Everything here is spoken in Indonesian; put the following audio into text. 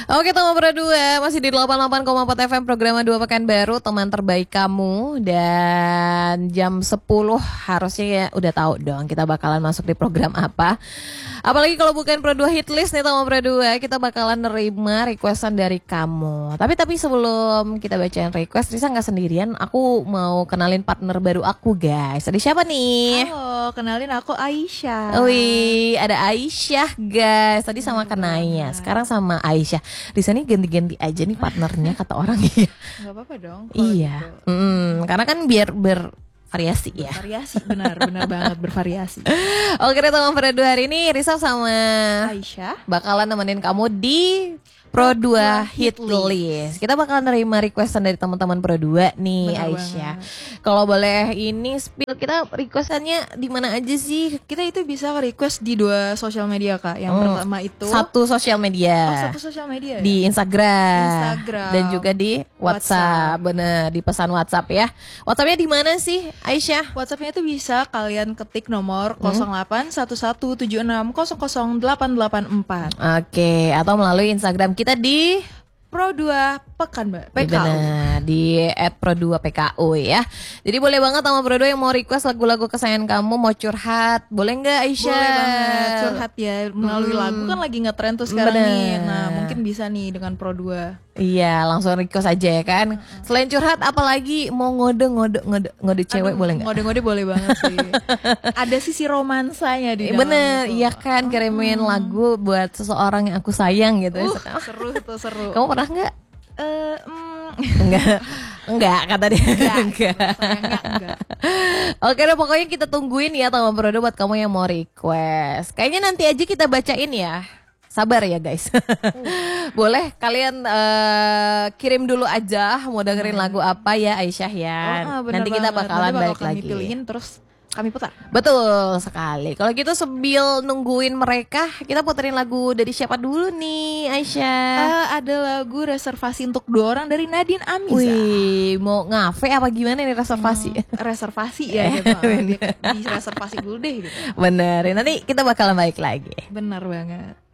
Oke, teman berdua masih di 88,4 FM program 2 Pekanbaru, teman terbaik kamu. Dan jam 10 harusnya ya udah tahu dong kita bakalan masuk di program apa. Apalagi kalau bukan Pro 2 Hit List nih teman berdua, kita bakalan nerima requestan dari kamu. Tapi sebelum kita bacain request, Risa nggak sendirian, aku mau kenalin partner baru aku guys. Ada siapa nih? Halo, kenalin aku Aisyah. Wih, ada Aisyah guys. Tadi sama Kanaya, sekarang sama Aisyah. Risa nih ganti-ganti aja nih partnernya kata orang ya. Gak apa-apa dong. Iya, Gitu. karena kan biar bervariasi ya. Variasi, benar banget bervariasi. Oke deh teman Pro 2, hari ini Risa sama Aisyah bakalan nemenin kamu di Pro 2 Hit List. Kita bakalan nerima requestan dari teman-teman Pro 2 nih. Benar Aisyah. Kalau boleh ini spill, kita requestannya di mana aja sih? kita itu bisa request di 2 sosial media Kak. Yang pertama itu Satu sosial media. satu sosial media ya? Di Instagram Instagram. dan juga di WhatsApp. Bener, di pesan WhatsApp ya. WhatsAppnya di mana sih Aisyah? WhatsAppnya itu bisa kalian ketik nomor 081176000884. Oke, atau melalui Instagram kita di Pro 2 Pekanbaru. Bener, di @pro2pku ya. Jadi boleh banget sama Pro 2 yang mau request lagu-lagu kesayangan kamu, mau curhat, boleh nggak Aisyah? Boleh banget curhat ya melalui lagu kan lagi ngetren tuh sekarang Bener. nih. Nah mungkin bisa nih dengan Pro 2. Iya, langsung request aja ya kan. Selain curhat, apalagi mau ngode cewek boleh nggak? Ngode-ngode boleh banget sih. Ada sisi romansanya di dalam. Bener, gitu. iya kan, kirimin lagu buat seseorang yang aku sayang gitu. Seru tuh seru. Kamu pernah nggak? Enggak. Enggak kata dia. Enggak. Sayangnya enggak. Oke deh, pokoknya kita tungguin ya teman Brodo buat kamu yang mau request. Kayaknya nanti aja kita bacain ya. Sabar ya guys. Boleh kalian kirim dulu aja mau dengerin lagu apa ya Aisyah ya. Bener Nanti kita banget. bakalan Nanti balik kami lagi. pilihin terus kami putar. Betul sekali. Kalau gitu sambil nungguin mereka, kita puterin lagu dari siapa dulu nih Aisyah? Ada lagu reservasi untuk 2 orang dari Nadine Amiza. Wih, mau ngafe apa gimana nih reservasi? Reservasi ya gitu. Di reservasi dulu deh gitu. Bener, nanti kita bakalan balik lagi. Benar banget.